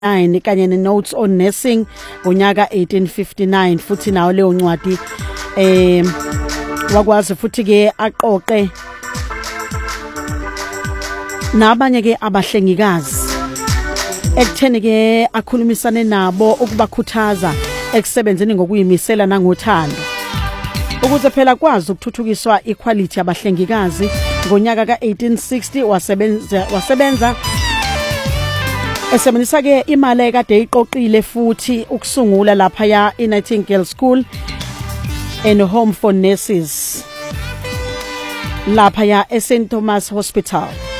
9 kanye ne-notes on nursing ngonyaka 1859 futhi nawo leyo ncwadi wakwazi futhi ke aqoqe nabanye ke abahlengikazi ekutheni ke akhulumisane nabo ukubakhuthaza ekusebenzeni ngokuyimisela nangothando ukuze phela kwazi ukuthuthukiswa equality yabahlengikazi ngonyaka ka1860 wasebenza esebenzisa ke imali ekade iqoqile futhi ukusungula lapha ya Nightingale School and Home for Nurses lapha ya St Thomas Hospital